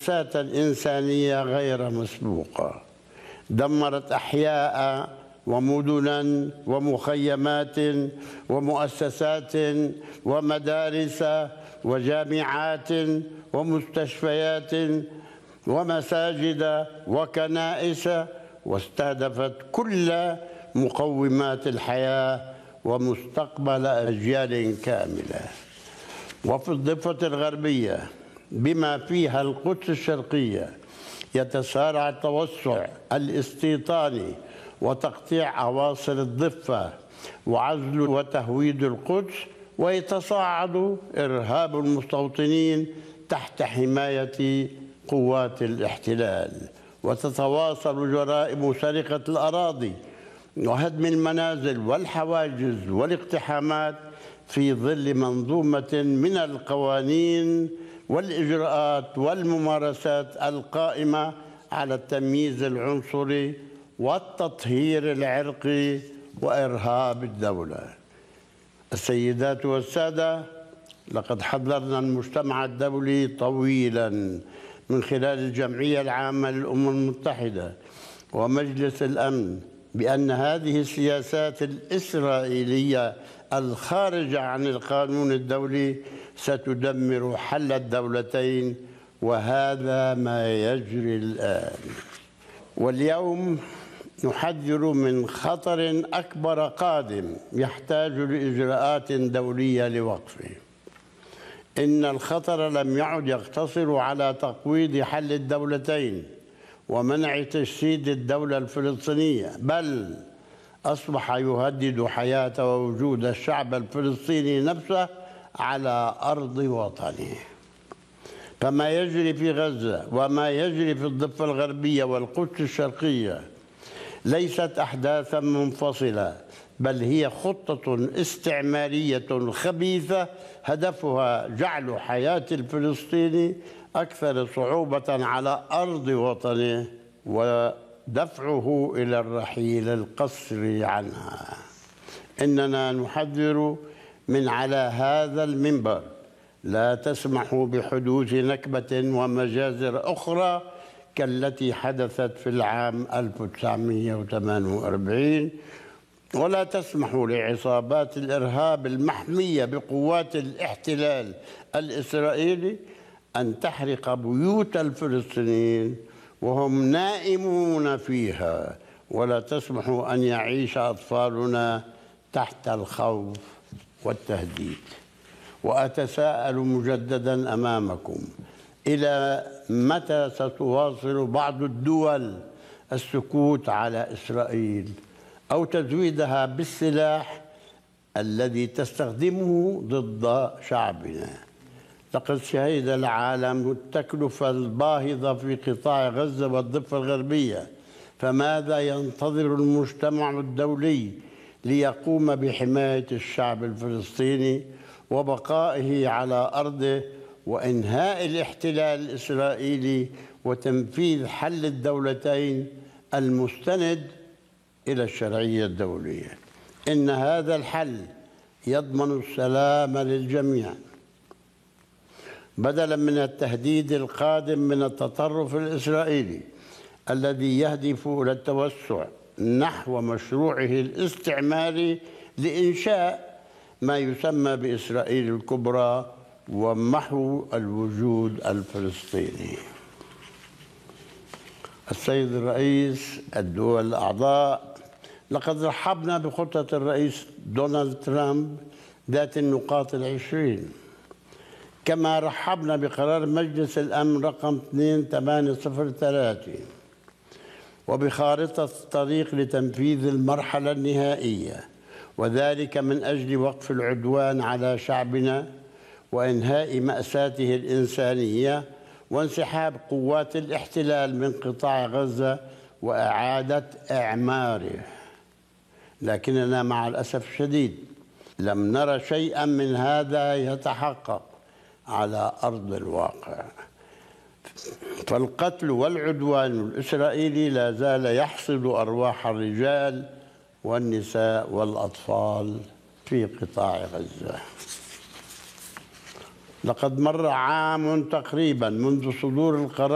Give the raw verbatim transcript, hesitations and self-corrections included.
مأساة إنسانية غير مسبوقة، دمرت أحياء ومدنا ومخيمات ومؤسسات ومدارس وجامعات ومستشفيات ومساجد وكنائس، واستهدفت كل مقومات الحياة ومستقبل أجيال كاملة. وفي الضفة الغربية بما فيها القدس الشرقية يتسارع التوسع الاستيطاني وتقطيع أواصر الضفة وعزل وتهويد القدس، ويتصاعد إرهاب المستوطنين تحت حماية قوات الاحتلال، وتتواصل جرائم سرقة الأراضي وهدم المنازل والحواجز والاقتحامات في ظل منظومة من القوانين والإجراءات والممارسات القائمة على التمييز العنصري والتطهير العرقي وإرهاب الدولة. السيدات والسادة، لقد حذرنا المجتمع الدولي طويلا من خلال الجمعية العامة للأمم المتحدة ومجلس الأمن بأن هذه السياسات الإسرائيلية الخارجة عن القانون الدولي ستدمر حل الدولتين، وهذا ما يجري الآن. واليوم نحذر من خطر أكبر قادم يحتاج لإجراءات دولية لوقفه. إن الخطر لم يعد يقتصر على تقويض حل الدولتين ومنع تجسيد الدولة الفلسطينية، بل أصبح يهدد حياة ووجود الشعب الفلسطيني نفسه على أرض وطنه. فما يجري في غزة وما يجري في الضفة الغربية والقدس الشرقية ليست أحداثا منفصلة، بل هي خطة استعمارية خبيثة هدفها جعل حياة الفلسطيني أكثر صعوبة على أرض وطنه ودفعه إلى الرحيل القسري عنها. إننا نحذر من على هذا المنبر: لا تسمحوا بحدوث نكبة ومجازر أخرى كالتي حدثت في العام ألف وتسعمئة وثمانية وأربعين، ولا تسمحوا لعصابات الإرهاب المحمية بقوات الاحتلال الإسرائيلي أن تحرق بيوت الفلسطينيين وهم نائمون فيها، ولا تسمحوا أن يعيش أطفالنا تحت الخوف والتهديد. وأتساءل مجددا أمامكم: إلى متى ستواصل بعض الدول السكوت على إسرائيل أو تزويدها بالسلاح الذي تستخدمه ضد شعبنا؟ لقد شهد العالم التكلفة الباهظة في قطاع غزة والضفة الغربية، فماذا ينتظر المجتمع الدولي ليقوم بحماية الشعب الفلسطيني وبقائه على أرضه وإنهاء الاحتلال الإسرائيلي وتنفيذ حل الدولتين المستند إلى الشرعية الدولية؟ إن هذا الحل يضمن السلام للجميع بدلا من التهديد القادم من التطرف الإسرائيلي الذي يهدف إلى التوسع نحو مشروعه الاستعماري لإنشاء ما يسمى بإسرائيل الكبرى ومحو الوجود الفلسطيني. السيد الرئيس، الدول الأعضاء، لقد رحبنا بخطة الرئيس دونالد ترامب ذات النقاط العشرين، كما رحبنا بقرار مجلس الأمن رقم اثنين ثمانية صفر ثلاثة وبخارطة الطريق لتنفيذ المرحلة النهائية، وذلك من أجل وقف العدوان على شعبنا وإنهاء مأساته الإنسانية وانسحاب قوات الاحتلال من قطاع غزة وإعادة إعماره. لكننا مع الأسف الشديد لم نرى شيئا من هذا يتحقق على أرض الواقع، فالقتل والعدوان الإسرائيلي لا زال يحصد أرواح الرجال والنساء والأطفال في قطاع غزة. لقد مر عام تقريبا منذ صدور القرار